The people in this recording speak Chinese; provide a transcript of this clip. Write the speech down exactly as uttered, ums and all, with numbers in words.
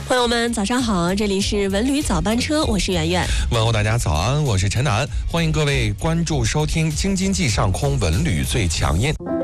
朋友们早上好，这里是文旅早班车，我是圆圆。 问候大家早安，我是陈楠，欢迎各位关注收听京津冀上空文旅最强音。